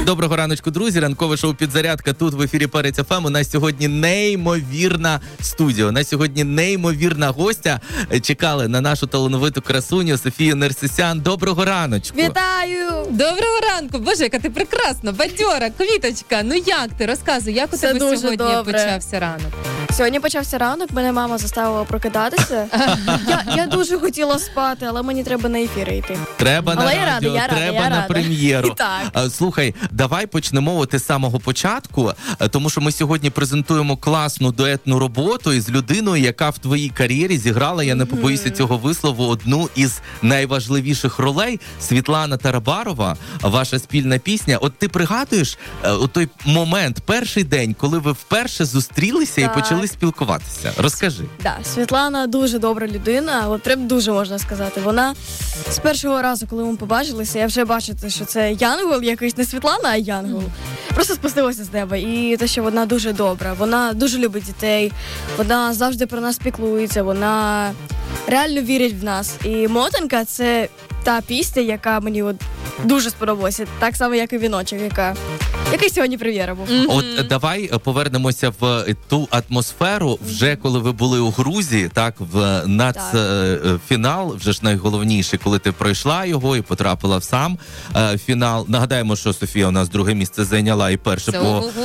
Доброго раночку, друзі. Ранкове шоу «Підзарядка» тут в ефірі Перець ФМ. У нас сьогодні неймовірна студія. У нас сьогодні неймовірна гостя. Чекали на нашу талановиту красуню Софію Нерсесян. Доброго раночку. Вітаю! Доброго ранку. Боже, яка ти прекрасна, бадьора, квіточка. Ну як ти? Розказуй, як у тебе сьогодні почався ранок? Сьогодні почався ранок, мене мама заставила прокидатися. Я дуже хотіла спати, але мені треба на ефіри йти. Треба але на радіо, треба на прем'єру. Слухай, давай почнемо з самого початку, тому що ми сьогодні презентуємо класну дуетну роботу із людиною, яка в твоїй кар'єрі зіграла, я не побоюся цього вислову, одну із найважливіших ролей. Світлана Тарабарова, ваша спільна пісня. От ти пригадуєш той момент, перший день, коли ви вперше зустрілися і почали спілкуватися? Розкажи. Так, Світлана дуже добра людина, от прям дуже можна сказати. Вона з першого разу, коли ми побачилися, я вже бачу, що це янгол якийсь, не Світлана, а янгол. Просто спустилася з неба. І те, що вона дуже добра, вона дуже любить дітей, вона завжди про нас піклується, вона реально вірить в нас. І «Мотанка» — це та пісня, яка мені дуже сподобалася. Так само, як і «Віночок», який сьогодні прем'єра був. От давай повернемося в ту атмосферу, вже коли ви були у Грузії, так, в нацфінал, вже ж найголовніший, коли ти пройшла його і потрапила в сам фінал. Нагадаємо, що Софія у нас друге місце зайняла і перше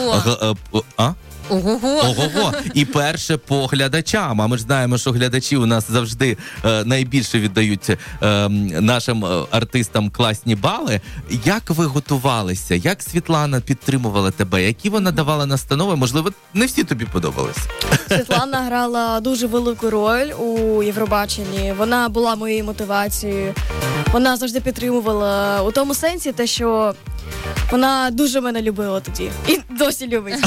Ого-го. І перше по глядачам. А ми ж знаємо, що глядачі у нас завжди найбільше віддають нашим артистам класні бали. Як ви готувалися? Як Світлана підтримувала тебе? Які вона давала настанови? Можливо, не всі тобі подобались? Світлана грала дуже велику роль у Євробаченні. Вона була моєю мотивацією. Вона завжди підтримувала у тому сенсі те, що вона дуже мене любила тоді. І досі любить.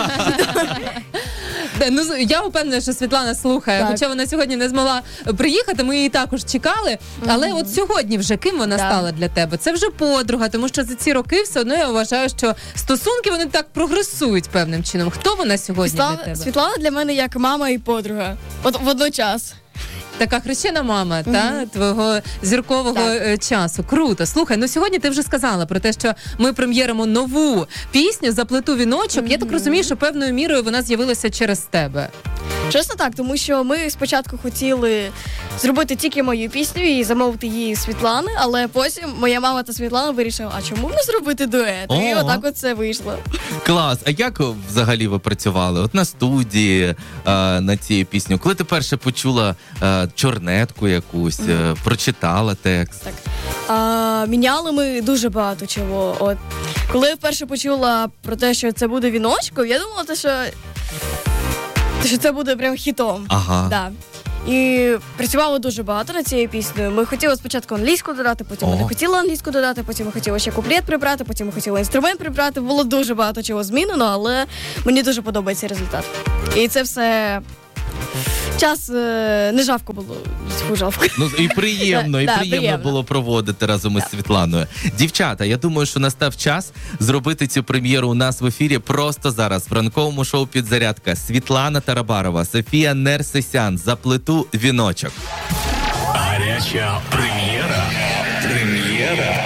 Ну, я впевнена, що Світлана слухає, хоча вона сьогодні не змогла приїхати, ми її також чекали, але от сьогодні вже ким вона стала для тебе? Це вже подруга, тому що за ці роки все одно я вважаю, що стосунки, вони так прогресують певним чином. Хто вона сьогодні для тебе? Світлана для мене як мама і подруга. От водночас. Така хрещена мама, твого зіркового часу. Круто. Слухай, ну сьогодні ти вже сказала про те, що ми прем'єримо нову пісню «Заплету віночок». Я так розумію, що певною мірою вона з'явилася через тебе. Чесно так, тому що ми спочатку хотіли зробити тільки мою пісню і замовити її Світлани, але потім моя мама та Світлана вирішили, а чому не зробити дует? І отак от це вийшло. Клас. А як взагалі ви працювали? От на студії на цій пісню. Коли ти перше почула чорнетку якусь, прочитала текст? Так. Міняли ми дуже багато чого. От коли я вперше почула про те, що це буде віночком, я думала, що це буде прям хітом. Ага. Да. І працювали дуже багато над цією піснею. Ми хотіли спочатку англійську додати, потім ми не хотіли англійську додати, потім ми хотіли ще куплет прибрати, потім ми хотіли інструмент прибрати. Було дуже багато чого змінено, але мені дуже подобається результат. І це все... Час не жалко було. Ну і приємно було проводити разом із Світланою. Дівчата, я думаю, що настав час зробити цю прем'єру у нас в ефірі просто зараз в ранковому шоу «Підзарядка». Світлана Тарабарова, Софія Нерсесян, «Заплету віночок». Гаряча прем'єра.